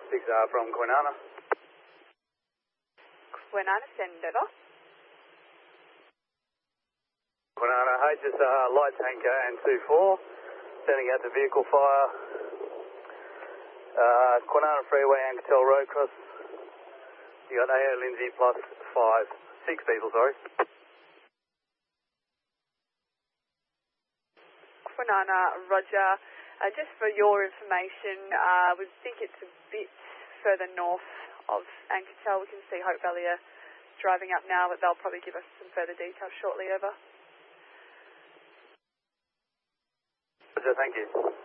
6R from Kwinana. Kwinana, send over. Kwinana, HSR, light tanker and 2-4. Sending out to vehicle fire. Kwinana Freeway, Anketel Road cross. You got AO Lindsay plus 6 people, sorry. Kwinana, roger. Just for your information, we think it's a bit further north of Anketel. We can see Hope Valley are driving up now, but they'll probably give us some further details shortly, over. Roger, thank you.